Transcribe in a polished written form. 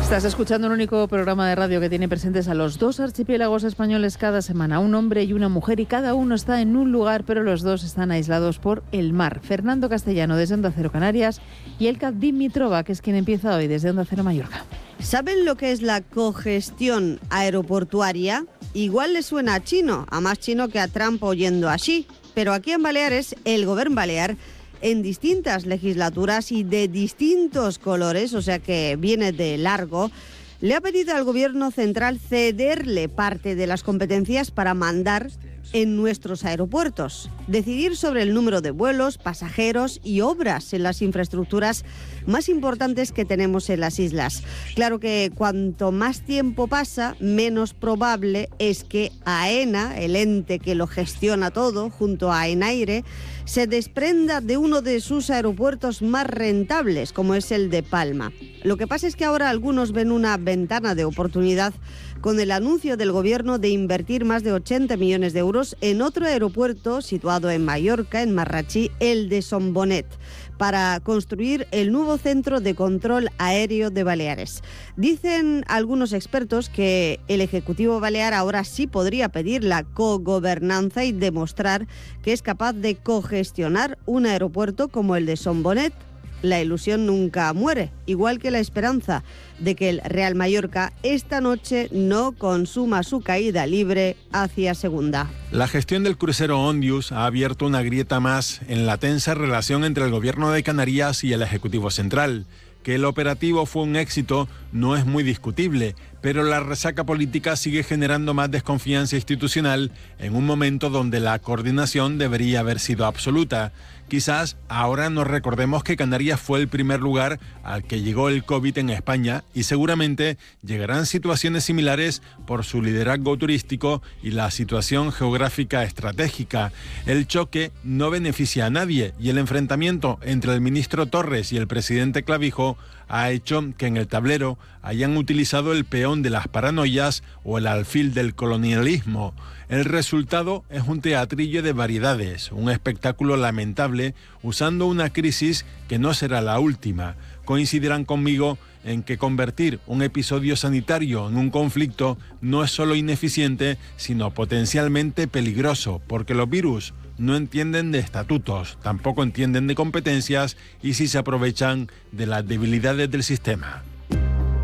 Estás escuchando el único programa de radio que tiene presentes a los dos archipiélagos españoles cada semana, un hombre y una mujer, y cada uno está en un lugar, pero los dos están aislados por el mar. Fernando Castellano desde Onda Cero Canarias y Elka Dimitrova, que es quien empieza hoy desde Onda Cero Mallorca. ¿Saben lo que es la cogestión aeroportuaria? Igual le suena a chino, a más chino que a Trump oyendo así, pero aquí en Baleares, el Gobierno Balear, en distintas legislaturas y de distintos colores, o sea que viene de largo, le ha pedido al Gobierno central cederle parte de las competencias para mandar en nuestros aeropuertos, decidir sobre el número de vuelos, pasajeros y obras en las infraestructuras más importantes que tenemos en las islas. Claro que cuanto más tiempo pasa, menos probable es que AENA, el ente que lo gestiona todo, junto a Enaire, se desprenda de uno de sus aeropuertos más rentables, como es el de Palma. Lo que pasa es que ahora algunos ven una ventana de oportunidad con el anuncio del Gobierno de invertir más de 80 millones de euros en otro aeropuerto situado en Mallorca, en Marratxí, el de Son Bonet, para construir el nuevo centro de control aéreo de Baleares. Dicen algunos expertos que el Ejecutivo Balear ahora sí podría pedir la cogobernanza y demostrar que es capaz de cogestionar un aeropuerto como el de Son Bonet. La ilusión nunca muere, igual que la esperanza de que el Real Mallorca esta noche no consuma su caída libre hacia segunda. La gestión del crucero Ondius ha abierto una grieta más en la tensa relación entre el Gobierno de Canarias y el Ejecutivo Central. Que el operativo fue un éxito no es muy discutible, pero la resaca política sigue generando más desconfianza institucional en un momento donde la coordinación debería haber sido absoluta. Quizás ahora nos recordemos que Canarias fue el primer lugar al que llegó el COVID en España y seguramente llegarán situaciones similares por su liderazgo turístico y la situación geográfica estratégica. El choque no beneficia a nadie y el enfrentamiento entre el ministro Torres y el presidente Clavijo ha hecho que en el tablero hayan utilizado el peón de las paranoias o el alfil del colonialismo. El resultado es un teatrillo de variedades, un espectáculo lamentable usando una crisis que no será la última. Coincidirán conmigo en que convertir un episodio sanitario en un conflicto no es solo ineficiente, sino potencialmente peligroso, porque los virus no entienden de estatutos, tampoco entienden de competencias y sí se aprovechan de las debilidades del sistema.